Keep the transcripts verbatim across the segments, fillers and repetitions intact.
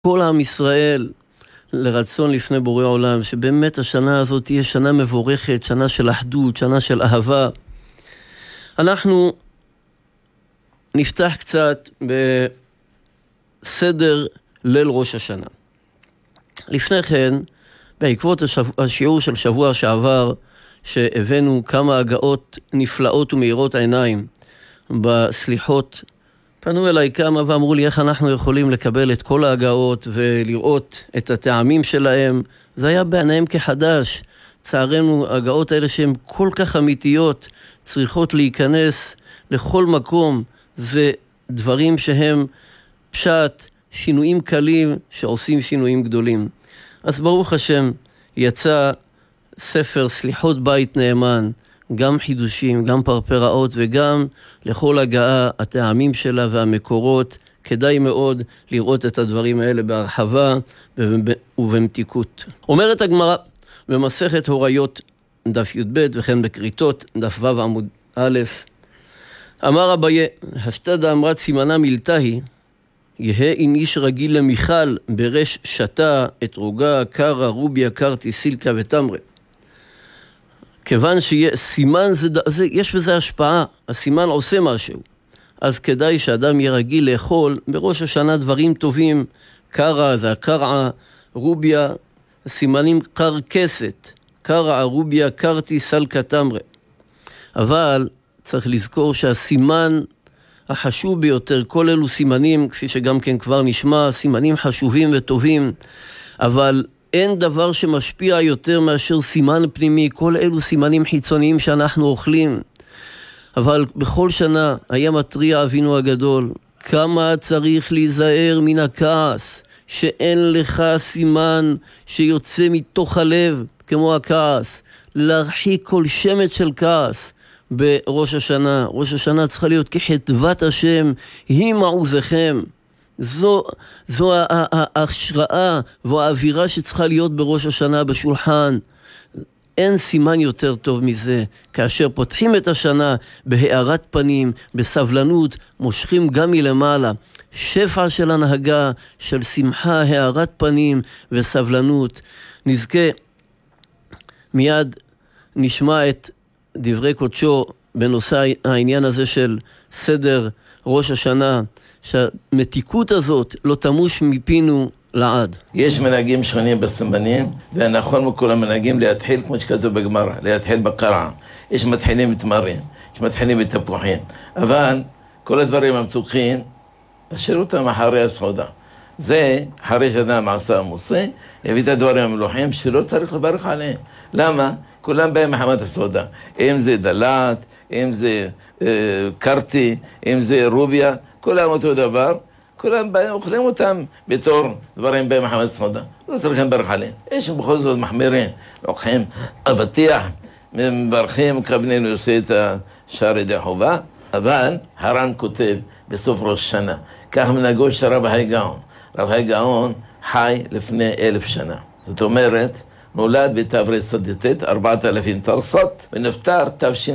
כל עם ישראל לרצון לפני בורא עולם, שבאמת השנה הזאת תהיה שנה מבורכת, שנה של אחדות, שנה של אהבה. אנחנו נפתח קצת בסדר ליל ראש השנה. לפני כן, בעקבות השיעור של שבוע שעבר, שהבאנו כמה הגאות נפלאות ומאירות העיניים בסליחות, פנו אליי כמה ואמרו לי איך אנחנו יכולים לקבל את כל ההגאות ולראות את הטעמים שלהם. זה היה בעיניהם כחדש. צערנו, ההגאות האלה שהן כל כך אמיתיות צריכות להיכנס לכל מקום. זה דברים שהם פשט, שינויים קלים שעושים שינויים גדולים. אז ברוך השם, יצא ספר סליחות בית נאמן, גם חידושים, גם פרפראות וגם לכל הגאה הטעמים שלה והמקורות. כדאי מאוד לראות את הדברים האלה בהרחבה ובמתיקות. אומרת הגמרא במסכת הוריות דף י"ב וכן בקריטות דף ו' עמוד א', אמר אביי, השתדא אמרת סימנה מילתהי, יהא אין איש רגיל למיכל ברש שתה את רוגה, קרא, רוביה, קרתי, סילקה ותמרה. כיוון שיהיה סימן, זה, זה, יש בזה השפעה, הסימן עושה משהו. אז כדאי שאדם יהיה רגיל לאכול בראש השנה דברים טובים. קרא זה הקרעה, רוביה, סימנים קרקסת, קרע, רוביה, קרתי, סלקה, תמרה. אבל צריך לזכור שהסימן החשוב ביותר, כל אלו סימנים, כפי שגם כן כבר נשמע, סימנים חשובים וטובים, אבל אין דבר שמשפיע יותר מאשר סימן פנימי. כל אלו סימנים חיצוניים שאנחנו אוכלים. אבל בכל שנה היה מתריע אבינו הגדול, כמה צריך להיזהר מן הכעס, שאין לך סימן שיוצא מתוך הלב כמו הכעס, להרחיק כל שמץ של כעס בראש השנה. ראש השנה צריכה להיות כחטבת השם, היא מעוזכם. זו, זו ההשראה והאווירה שצריכה להיות בראש השנה בשולחן. אין סימן יותר טוב מזה. כאשר פותחים את השנה בהארת פנים, בסבלנות, מושכים גם מלמעלה. שפע של הנהגה, של שמחה, הארת פנים וסבלנות. נזכה, מיד נשמע את דברי קודשו בנושא העניין הזה של סדר ראש השנה, שהמתיקות הזאת לא תמוש מפינו לעד. יש מנהגים שכנים בסימנים, והנכון מכל המנהגים להתחיל כמו שכתוב בגמרא, להתחיל בקרעה. יש מתחילים בתמרים, יש מתחילים בתפוחים, אבל כל הדברים המתוקים, השאיר אותם אחרי הסעודה. זה אחרי שאדם עשה עמוסה, הביא את הדברים המלוכים שלא צריך לברך עליהם. למה? כולם באים מחמת הסעודה. אם זה דלת, אם זה אה, קרטי, אם זה רוביה, כולם אותו דבר, כולם באים, אוכלים אותם בתור דברים בהם מחמת סעודה. לא צריכים לברך עליהם. יש בכל זאת מחמירים, לוקחים אבטיח, מברכים, מכוונים לעושה את השאר ידי חובה, אבל הר"ן כותב בסוף ראש שנה, כך מנהגו של רב האי גאון. רב האי גאון חי לפני אלף שנה. זאת אומרת, נולד בתשרי ס"ט, ארבעת אלפים תרס"ט, ונפטר תש"ס,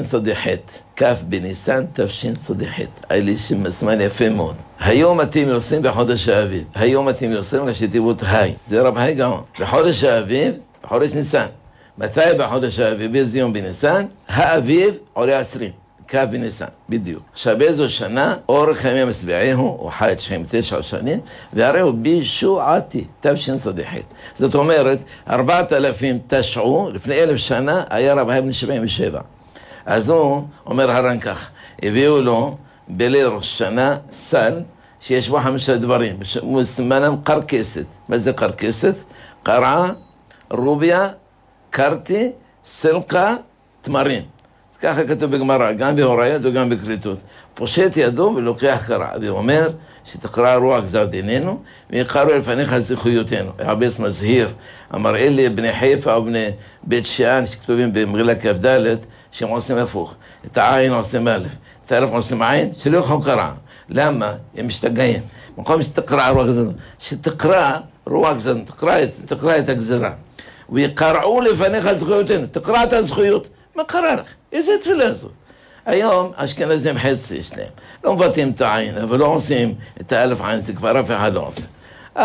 כ' בניסן תש"ס. היה לי שם זמן יפה מאוד. היום אתם יוצאים בחודש האביב. היום אתם יוצאים לשתיבות היי. זה רב האי גאון. בחודש האביב, בחודש ניסן. מתי בחודש האביב? באיזה יום בניסן? האביב עולה עשרים. כ' בניסן, בדיוק. עכשיו באיזו שנה, אורך ימים משביעהו, הוא חי תשעים ותשע שנים, והרי הוא בישועתי, תש"ס. זאת אומרת, ארבעת אלפים תשעו, לפני אלף שנה, היה רב האי בן שבעים ושבע. אז הוא אומר הר"ן כך, הביאו לו בליל ראש שנה סל, שיש בו חמישה דברים, מסמנם קרקסת. מה זה קרקסת? קרעה, רוביה, קרתי, סלקה, תמרים. ככה כתוב בגמרא, גם בהוריות וגם בקריטות. פושט ידו ולוקח קרע, ואומר שתקרא רוח גזר דיננו, ויקראו לפניך זכויותינו. הרבס מזהיר, אמר אלה בני חיפה או בני בית שאן, שכתובים במגילה כ"ד, שהם עושים הפוך. את העין עושים א', את האלף עושים עין, שלא יכולים קרע. למה? הם משתגעים. במקום שתקרא רוח גזר, שתקרא רוח גזר, תקרא, תקרא את הגזרה. ויקראו לפניך זכויותינו, תקרא את הזכויות. מה קרה לך? איזה תפילה הזאת? היום אשכנזים חצי יש להם. לא מבטאים את העין, אבל לא עושים את האלף עין, זה כבר אף אחד לא עושה. אז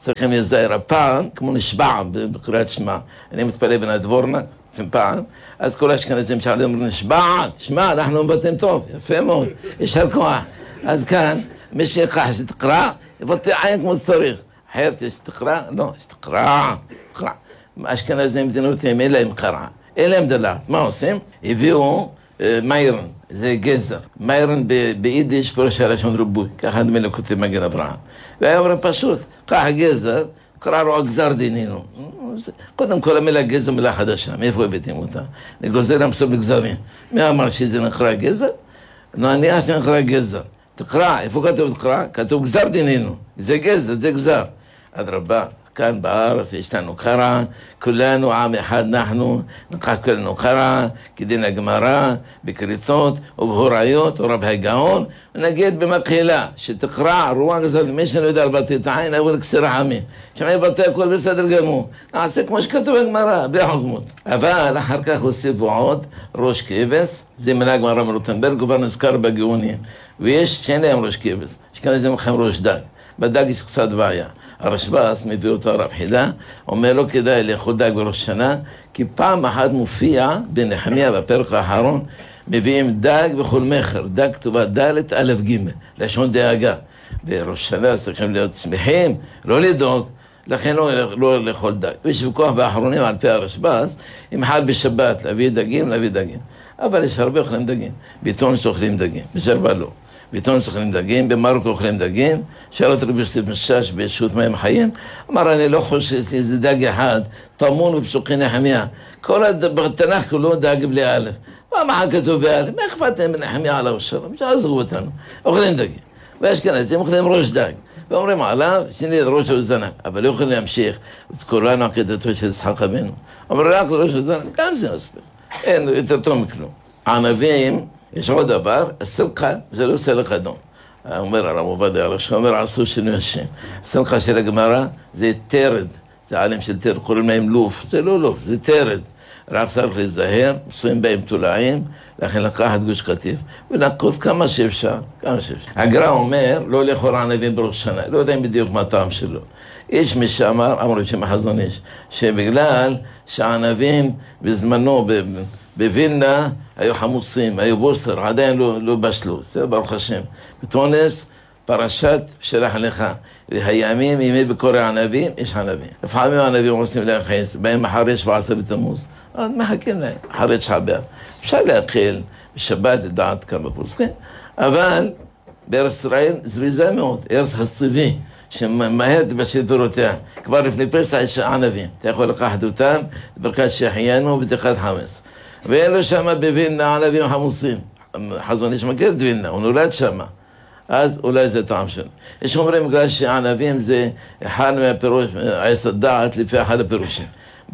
צריכים להיזהר. הפעם, כמו נשבע בקריאת שמע, אני מתפלל בין הדבורנה, פעם, אז כל האשכנזים שאלה אומרים, נשבע, תשמע, אנחנו מבטאים טוב, יפה מאוד, יש הלכוח. אז כאן, מי שיקח שתקרא, יבטא עין כמו שצריך. אחרת יש תקרא? לא, יש תקרא, תקרא. האשכנזים מדינותיים, אין להם קרא, אין להם דלת. מה עושים? הביאו מיירן, זה גזר. מיירן ביידיש פירוש הלשון ריבוי, ככה דמי לכותב מגן אברהם. והיה אומרים פשוט, קח גזר, קרא לו גזר דינינו. קודם כל המילה גזר מילה חדשה, מאיפה הבאתם אותה? לגוזר למסור לגזרים. מי אמר שזה נקרא גזר? נעניה שנקרא גזר. תקרא, איפה כתוב תקרא? כתוב גזר דינינו. זה גזר, זה גזר. אדרבה. כאן בארץ יש לנו קרא, כולנו עם אחד אנחנו, נקח כולנו קרא, כדין הגמרא, בקריצות ובהוריות ורב הגאון, ונגיד במקהלה, שתקרא רוח גזר, מי שלא יודע לבטא את העין, אבל כסר עמי, שמי יבטא הכל בסדר גמור, נעשה כמו שכתוב בגמרא, בלי חוכמות. אבל אחר כך הוסיפו עוד ראש כבש, זה מילה גמרא מרוטנברג, כבר נזכר בגאונים, ויש שאין להם ראש כבש, שכאן זה מכם ראש דג. בדג יש קצת בעיה. הרשב"ס מביא אותו הרב חידה, אומר לו כדאי לאכול דג בראש שנה, כי פעם אחת מופיע בנחמיה בפרק האחרון, מביאים דג בכל מחר, דג כתובה ד' א' ג', לשון דאגה. בראש שנה צריכים להיות שמחים, לא לדאוג, לכן לא, לא לאכול דג. יש ויכוח באחרונים על פי הרשב"ס, אם חל בשבת להביא דגים, להביא דגים. אבל יש הרבה אוכלים דגים, בתוניס אוכלים דגים, בג'רבה לא. בתוניס אוכלים דגים, במרוקו אוכלים דגים, שאל את רבי יוסף משאש בישות מים חיים, אמר אני לא חושב שזה דג אחד, טמון בפסוקי נחמיה, כל התנ"ך כולו דג בלי א', פעם אחת כתוב באלף, מה אכפת להם בנחמיה עליו שלום, שעזרו אותנו, אוכלים דגים, ואשכנזים אוכלים ראש דג, ואומרים עליו, שני ראש הזנב, אבל לא יכולים להמשיך, כולנו עקדתו של יצחק אבינו, אומרים רק ראש הזנב, גם זה מספיק, אין יותר טוב מכלום. ענבים, יש עוד דבר, הסלחה, זה לא סלח אדום. אומר הרב עובדיה הראש, אומר עשו שינוי השם. הסלחה של הגמרא זה תרד, זה עלים של תרד, קוראים להם לוף, זה לא לוף, זה תרד. רק צריך להיזהר, עשויים בהם תולעים, לכן לקחת גוש קטיף, ולנקות כמה שאפשר, כמה שאפשר. הגר"א אומר, לא לאכול ענבים בראש שנה, לא יודעים בדיוק מה הטעם שלו. יש מי שאמר, אמרו שם החזון איש, שבגלל שהענבים בזמנו, בווילנה, היו חמוצים, היו בוסר, עדיין לא, לא בשלו, זה ברוך השם. בתוניס, פרשת שלח לך, והימים, ימי בקורא ענבים, יש ענבים. לפעמים הענבים רוצים להכניס, בהם אחרי שבע עשרה בתמוז, אז מחכים להם, אחרי תשעה באב. אפשר להאכיל בשבת לדעת כמה פוסקים, אבל בארץ ישראל זריזה מאוד, ארץ הצבי, שמהר תבשל פירותיה. כבר לפני פסח יש ענבים, אתה יכול לקחת אותם, ברכת שהחיינו ובתחת חמץ. ואין לו שמה בווילנה ענבים חמוצים. חזון איש מכיר את וילנה, הוא נולד שמה. אז אולי זה טעם שלו. יש אומרים בגלל שענבים זה אחד מהפירוש, עץ הדעת לפי אחד הפירושים.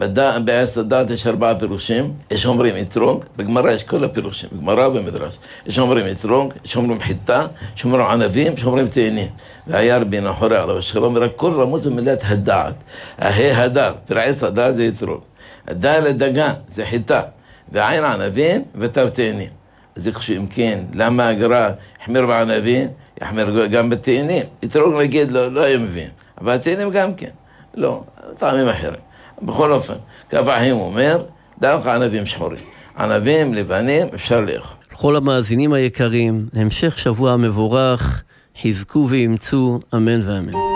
בעץ הדעת יש ארבעה פירושים, יש אומרים אתרוג, בגמרא יש כל הפירושים, בגמרא ובמדרש. יש אומרים אתרוג, יש אומרים חיטה, יש אומרים ענבים, יש אומרים תאנים. והיה רבי נחורי עליו השלום, ורק כל רמוז במילת הדעת. הה הדר, פרעץ הדעת זה אתרוג. הדעת לדגן זה חיטה. ועין ענבים ותו תאנים. אז אם כן, למה הגר"א יחמיר בענבים, יחמיר גם בתאנים? אתרוג נגיד לא, לא היה מבין, אבל התאנים גם כן, לא, טעמים אחרים. בכל אופן, כבחים אומר, דווקא ענבים שחורים. ענבים לבנים אפשר לאכול. לכל המאזינים היקרים, המשך שבוע מבורך, חזקו ואמצו, אמן ואמן.